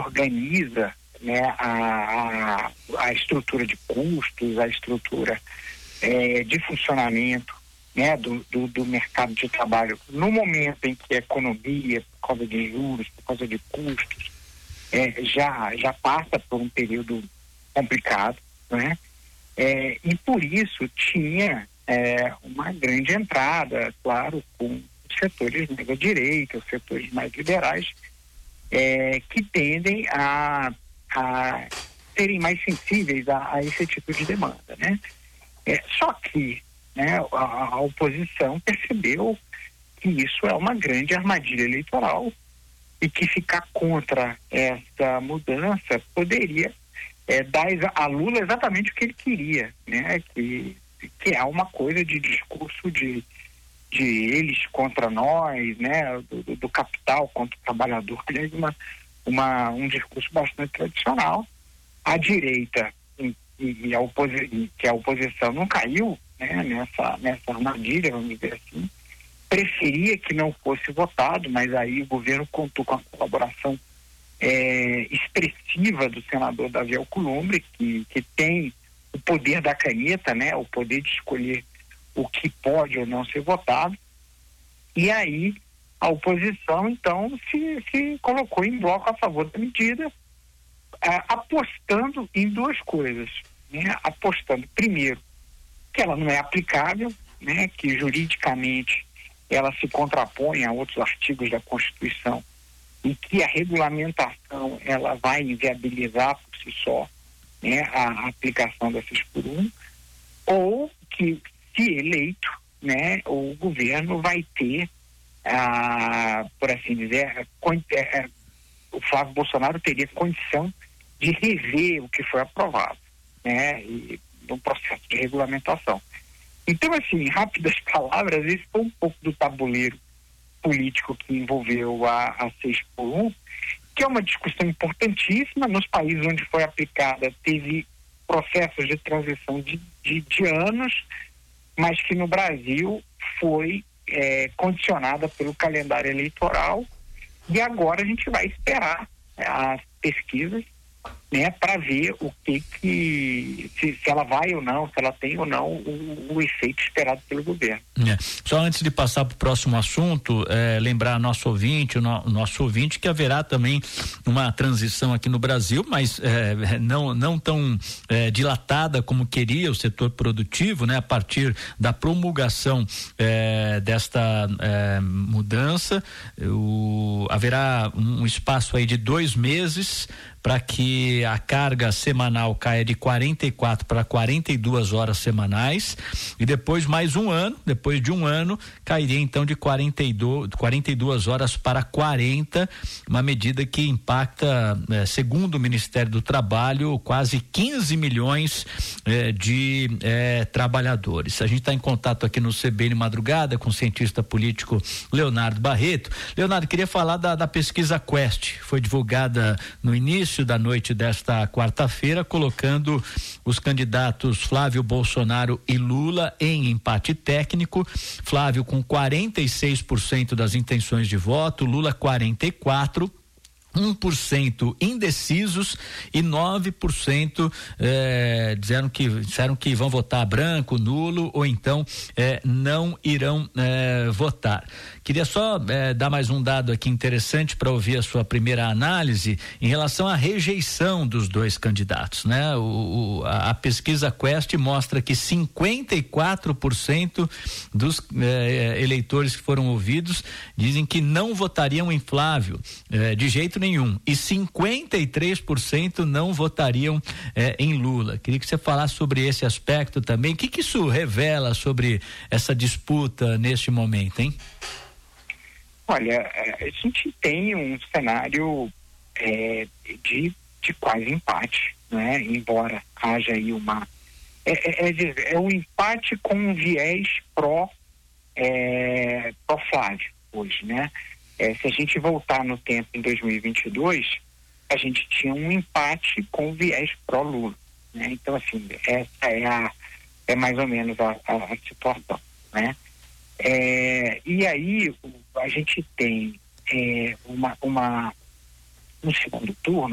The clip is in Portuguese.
organiza, né, a estrutura de custos, a estrutura de funcionamento, né, do mercado de trabalho, no momento em que a economia, por causa de juros, por causa de custos, já passa por um período complicado, né? E por isso tinha uma grande entrada, claro, com os setores mais à direita, os setores mais liberais, que tendem a serem mais sensíveis a esse tipo de demanda, né? Só que, né, a oposição percebeu que isso é uma grande armadilha eleitoral e que ficar contra essa mudança poderia dar a Lula exatamente o que ele queria, né? Que é uma coisa de discurso de eles contra nós, né? Do capital contra o trabalhador, aliás, um discurso bastante tradicional. A direita que a oposição não caiu, né, nessa armadilha, vamos dizer assim, preferia que não fosse votado, mas aí o governo contou com a colaboração expressiva do senador Davi Alcolumbre, que tem o poder da caneta, né, o poder de escolher o que pode ou não ser votado. E aí a oposição então se colocou em bloco a favor da medida, apostando em duas coisas, né? Apostando, primeiro, que ela não é aplicável, né? Que juridicamente ela se contrapõe a outros artigos da Constituição e que a regulamentação ela vai inviabilizar por si só, né, a aplicação da 6x1, ou que, se eleito, né, o governo vai ter, por assim dizer, o Flávio Bolsonaro teria condição de rever o que foi aprovado, né, e no processo de regulamentação. Então, assim, em rápidas palavras, esse foi um pouco do tabuleiro político que envolveu a 6x1, que é uma discussão importantíssima. Nos países onde foi aplicada, teve processos de transição de anos, mas que no Brasil foi condicionada pelo calendário eleitoral, e agora a gente vai esperar as pesquisas, né, para ver se ela vai ou não, se ela tem ou não o efeito esperado pelo governo. Só antes de passar para o próximo assunto, lembrar nosso ouvinte, o nosso ouvinte, que haverá também uma transição aqui no Brasil, mas não tão dilatada como queria o setor produtivo, né? A partir da promulgação desta mudança, haverá um espaço aí de 2 meses para que a carga semanal caia de 44 para 42 horas semanais, e depois mais depois de um ano, cairia então de 42 horas para 40, uma medida que impacta, segundo o Ministério do Trabalho, quase 15 milhões de trabalhadores. A gente está em contato aqui no CBN Madrugada com o cientista político Leonardo Barreto. Leonardo, queria falar da pesquisa Quest, foi divulgada no início da noite desta quarta-feira, colocando os candidatos Flávio Bolsonaro e Lula em empate técnico. Flávio com 46% das intenções de voto, Lula 44%, 1% indecisos e 9% disseram que vão votar branco, nulo, ou então não irão votar. Queria só dar mais um dado aqui interessante para ouvir a sua primeira análise em relação à rejeição dos dois candidatos, né? A pesquisa Quest mostra que 54% dos eleitores que foram ouvidos dizem que não votariam em Flávio de jeito nenhum, e 53% não votariam em Lula. Queria que você falasse sobre esse aspecto também. O que isso revela sobre essa disputa neste momento, hein? Olha, a gente tem um cenário de quase empate, né? Embora haja aí um empate com um viés pró Flávio hoje, né? Se a gente voltar no tempo em 2022, a gente tinha um empate com viés pró-Lula, né? Então, assim, essa é mais ou menos a situação, né? E aí a gente tem um segundo turno